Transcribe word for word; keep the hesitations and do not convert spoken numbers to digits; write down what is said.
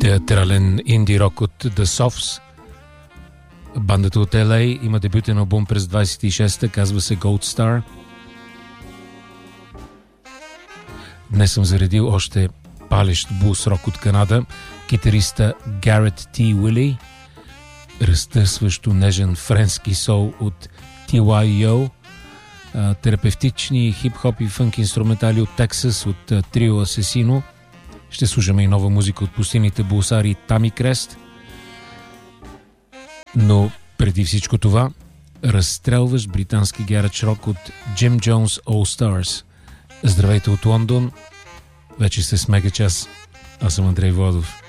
театрален инди рок от The Softs. Бандата от Ел Ей има дебютен албум през двайсет и шеста, казва се Gold Star. Днес съм заредил още палещ блус рок от Канада. Китариста Гарет Т. Уили, разтърсващо нежен френски сол от Ти Уай Йо, терапевтични хип-хоп и фънк инструментали от Тексас от трио Асесино. Ще слушаме и нова музика от пустините блусари Тами Крест. Но преди всичко това, разстрелващ британски гарадж рок от Jim Jones All Stars. Здравейте от Лондон, вече сте с Мегачас. Аз съм Андрей Владов.